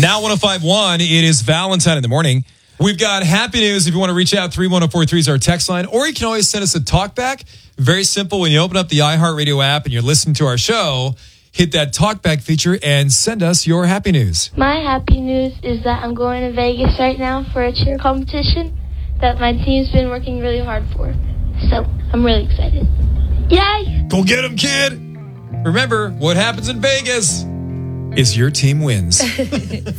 Now 105.1, it is Valentine in the morning. We've got happy news. If you want to reach out, 31043 is our text line, or you can always send us a talkback. Very simple. When you open up the iHeartRadio app and you're listening to our show, hit that talkback feature and send us your happy news. My happy news is that I'm going to Vegas right now for a cheer competition that my team's been working really hard for. So I'm really excited. Yay! Go get him, kid. Remember, what happens in Vegas is your team wins.